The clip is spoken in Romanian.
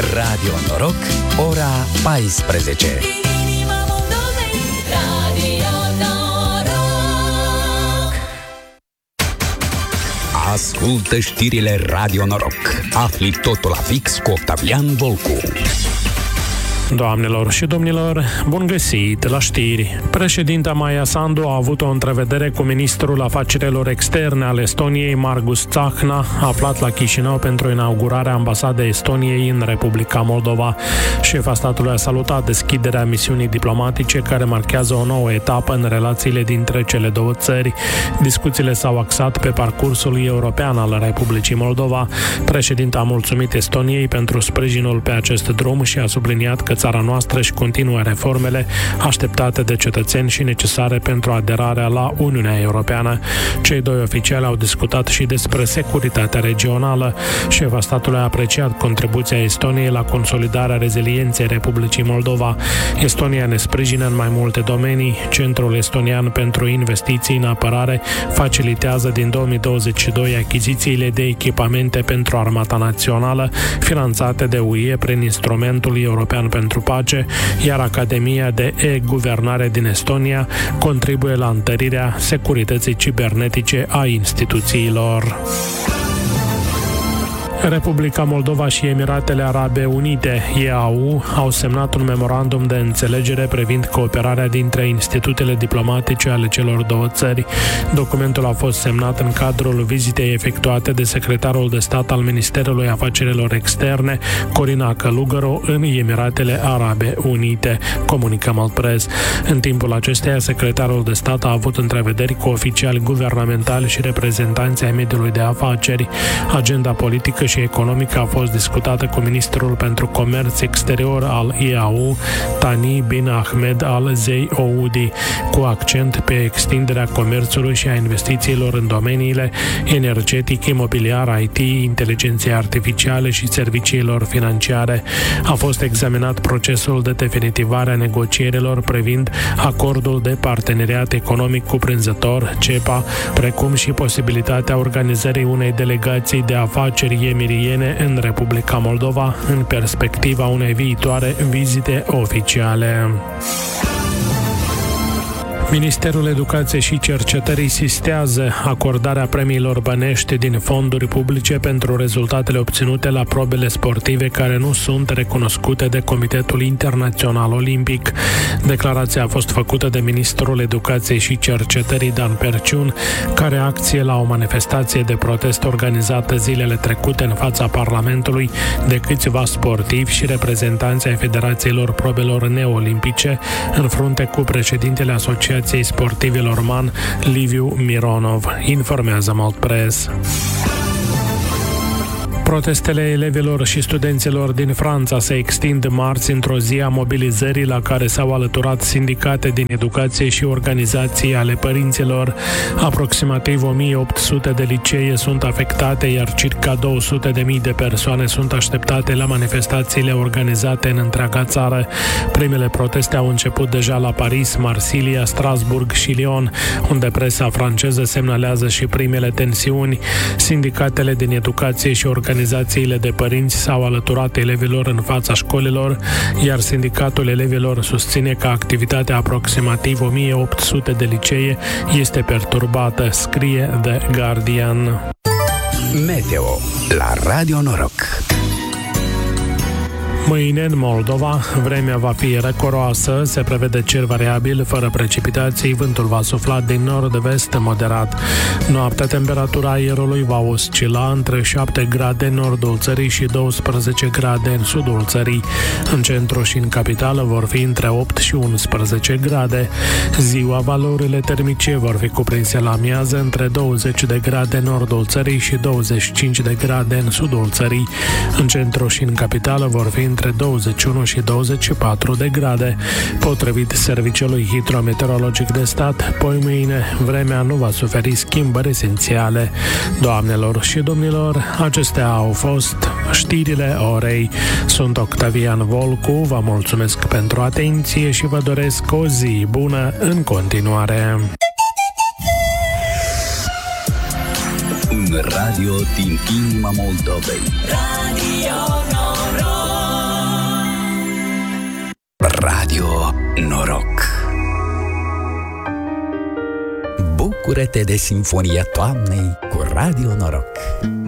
Radio Noroc, ora 14. Ascultă știrile Radio Noroc. Afli totul la fix cu Octavian Volcu. Doamnelor și domnilor, bun găsit la știri. Președinta Maia Sandu a avut o întrevedere cu ministrul afacerilor externe al Estoniei, Margus Tsahkna, aflat la Chișinău pentru inaugurarea ambasadei Estoniei în Republica Moldova. Șefa statului a salutat deschiderea misiunii diplomatice care marchează o nouă etapă în relațiile dintre cele două țări. Discuțiile s-au axat pe parcursul european al Republicii Moldova. Președinta a mulțumit Estoniei pentru sprijinul pe acest drum și a subliniat că țara noastră își continuă reformele așteptate de cetățeni și necesare pentru aderarea la Uniunea Europeană. Cei doi oficiali au discutat și despre securitatea regională. Șefa statului a apreciat contribuția Estoniei la consolidarea rezilienței Republicii Moldova. Estonia ne sprijină în mai multe domenii. Centrul Estonian pentru Investiții în Apărare facilitează din 2022 achizițiile de echipamente pentru Armata Națională, finanțate de UE prin Instrumentul European pentru Pace, iar Academia de E-Guvernare din Estonia contribuie la întărirea securității cibernetice a instituțiilor. Republica Moldova și Emiratele Arabe Unite, EAU, au semnat un memorandum de înțelegere privind cooperarea dintre institutele diplomatice ale celor două țări. Documentul a fost semnat în cadrul vizitei efectuate de secretarul de stat al Ministerului Afacerilor Externe, Corina Călugăru, în Emiratele Arabe Unite, comunică Maltpress. În timpul acesteia, secretarul de stat a avut întrevederi cu oficiali guvernamentali și reprezentanții ai mediului de afaceri. Agenda politică și economică a fost discutată cu ministrul pentru comerț exterior al EAU, Tani bin Ahmed al Zeioudi, cu accent pe extinderea comerțului și a investițiilor în domeniile energetic, imobiliar, IT, inteligenței artificiale și serviciilor financiare. A fost examinat procesul de definitivare a negocierilor privind acordul de parteneriat economic cuprinzător, CEPA, precum și posibilitatea organizării unei delegații de afaceri emiriene în Republica Moldova în perspectiva unei viitoare vizite oficiale. Ministerul Educației și Cercetării sistează acordarea premiilor bănești din fonduri publice pentru rezultatele obținute la probele sportive care nu sunt recunoscute de Comitetul Internațional Olimpic. Declarația a fost făcută de Ministrul Educației și Cercetării Dan Perciun, ca reacție la o manifestație de protest organizată zilele trecute în fața Parlamentului de câțiva sportivi și reprezentanții ai Federațiilor Probelor Neolimpice, în frunte cu președintele Asociației Sportivilor MAN, Liviu Mironov, informează Maltpress. Protestele elevilor și studenților din Franța se extind marți într-o zi a mobilizării la care s-au alăturat sindicate din educație și organizații ale părinților. Aproximativ 1800 de licee sunt afectate, iar circa 200.000 de persoane sunt așteptate la manifestațiile organizate în întreaga țară. Primele proteste au început deja la Paris, Marsilia, Strasburg și Lyon, unde presa franceză semnalează și primele tensiuni. Sindicatele din educație și organizațiile de părinți s-au alăturat elevilor în fața școlilor, iar sindicatul elevilor susține că activitatea aproximativ 1800 de licee este perturbată, scrie The Guardian. Meteo la Radio Noroc. Mâine, în Moldova, vremea va fi răcoroasă, se prevede cer variabil, fără precipitații, vântul va sufla din nord-vest moderat. Noaptea, temperatura aerului va oscila între 7 grade în nordul țării și 12 grade în sudul țării. În centru și în capitală vor fi între 8 și 11 grade. Ziua, valorile termice vor fi cuprinse la amiază între 20 de grade în nordul țării și 25 de grade în sudul țării. În centru și în capitală vor fi între 21 și 24 de grade. Potrivit Serviciului Hidrometeorologic de Stat, poi mâine vremea nu va suferi schimbări esențiale. Doamnelor și domnilor, acestea au fost știrile orei. Sunt Octavian Volcu, vă mulțumesc pentru atenție și vă doresc o zi bună în continuare. Un radio din inima Moldovei. Radio Noroc. Radio Noroc. Bucură-te de Sinfonia Toamnei cu Radio Noroc.